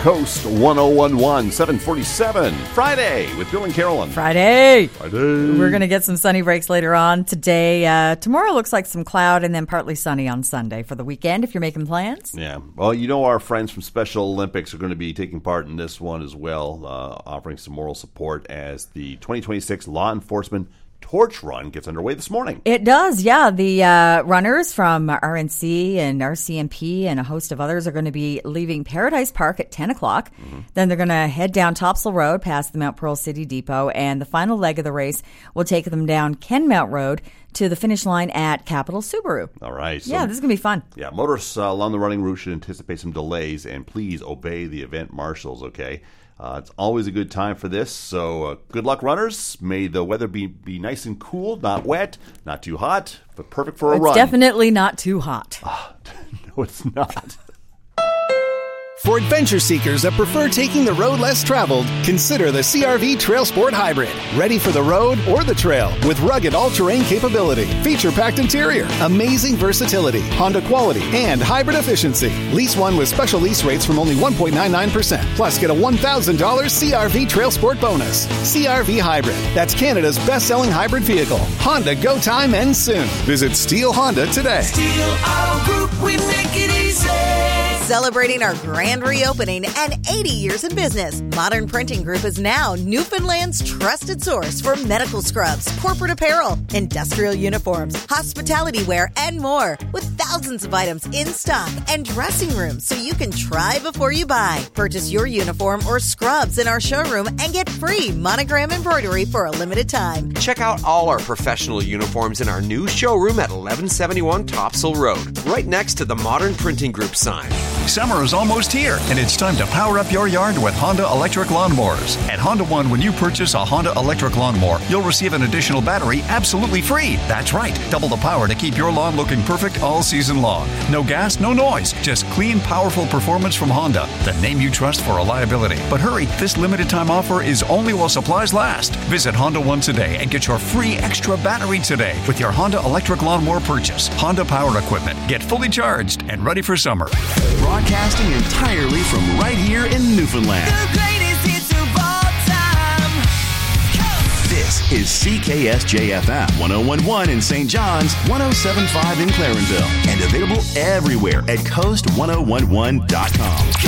Coast 1011, 747, Friday with Bill and Carolyn. Friday. We're going to get some sunny breaks later on today. Tomorrow looks like some cloud and then partly sunny on Sunday for the weekend if you're making plans. Yeah. Well, you know our friends from Special Olympics are going to be taking part in this one as well, offering some moral support as the 2026 Law Enforcement Torch Run gets underway this morning. It does, yeah. The runners from RNC and RCMP and a host of others are going to be leaving Paradise Park at 10 o'clock. Mm-hmm. Then they're going to head down Topsail Road past the Mount Pearl City Depot, and the final leg of the race will take them down Kenmount Road to the finish line at Capital Subaru. All right. So, yeah, this is going to be fun. Yeah, motorists along the running route should anticipate some delays, and please obey the event marshals, okay? It's always a good time for this, so good luck, runners. May the weather be nice and cool, not wet, not too hot, but perfect for a run. It's definitely not too hot. No, it's not. For adventure seekers that prefer taking the road less traveled, consider the CR-V Trail Sport Hybrid. Ready for the road or the trail with rugged all-terrain capability, feature-packed interior, amazing versatility, Honda quality, and hybrid efficiency. Lease one with special lease rates from only 1.99%. Plus, get a $1,000 CR-V Trail Sport bonus. CR-V Hybrid. That's Canada's best-selling hybrid vehicle. Honda Go Time ends soon. Visit Steel Honda today. Steel Auto Group, we make it easy. Celebrating our grand reopening and 80 years in business, Modern Printing Group is now Newfoundland's trusted source for medical scrubs, corporate apparel, industrial uniforms, hospitality wear, and more, with thousands of items in stock and dressing rooms so you can try before you buy. Purchase your uniform or scrubs in our showroom and get free monogram embroidery for a limited time. Check out all our professional uniforms in our new showroom at 1171 Topsail Road, right next to the Modern Printing Group sign. Summer is almost here, and it's time to power up your yard with Honda electric lawnmowers. At Honda One, when you purchase a Honda electric lawnmower, you'll receive an additional battery absolutely free. That's right, double the power to keep your lawn looking perfect all season long. No gas, no noise, just clean, powerful performance from Honda, the name you trust for reliability. But hurry, this limited time offer is only while supplies last. Visit Honda One today and get your free extra battery today with your Honda electric lawnmower purchase. Honda power equipment. Get fully charged and ready for summer. Broadcasting entirely from right here in Newfoundland. The greatest hits of all time. This is CKSJ-FM 1011 in St. John's, 1075 in Clarenville, and available everywhere at coast1011.com. Coast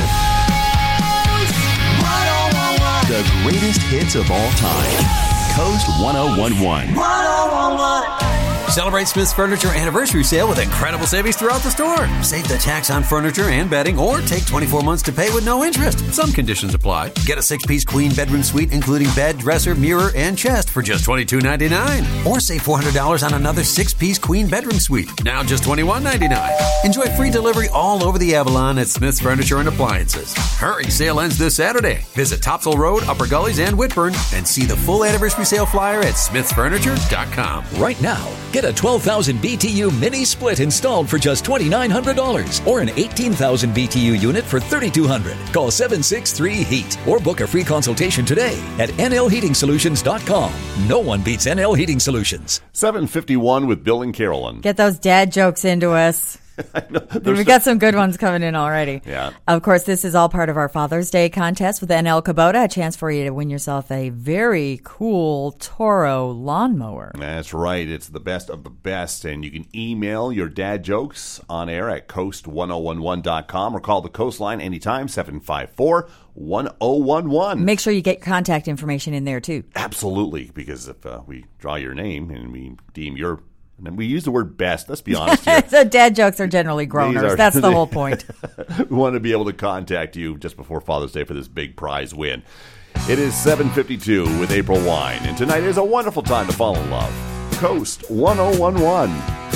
1011. The greatest hits of all time. Coast 1011. 1011. Celebrate Smith's Furniture Anniversary Sale with incredible savings throughout the store. Save the tax on furniture and bedding, or take 24 months to pay with no interest. Some conditions apply. Get a 6-piece queen bedroom suite, including bed, dresser, mirror, and chest for just $22.99. Or save $400 on another 6-piece queen bedroom suite, now just $21.99. Enjoy free delivery all over the Avalon at Smith's Furniture and Appliances. Hurry, sale ends this Saturday. Visit Topsail Road, Upper Gullies, and Whitburn, and see the full anniversary sale flyer at smithsfurniture.com. Right now, get a 12,000 BTU mini split installed for just $2,900 or an 18,000 BTU unit for $3,200. Call 763-HEAT or book a free consultation today at nlheatingsolutions.com. No one beats NL Heating Solutions. 751 with Bill and Carolyn. Get those dad jokes into us. I know. We've got some good ones coming in already. Yeah. Of course, this is all part of our Father's Day contest with NL Kubota. A chance for you to win yourself a very cool Toro lawnmower. That's right. It's the best of the best. And you can email your dad jokes on air at coast1011.com or call the Coastline anytime, 754-1011. Make sure you get contact information in there, too. Absolutely, because if we draw your name and we deem your... And we use the word best. Let's be honest here. So dad jokes are generally groaners. That's the whole point. We want to be able to contact you just before Father's Day for this big prize win. It is 7:52 with April Wine, and tonight is a wonderful time to fall in love. Coast 1011.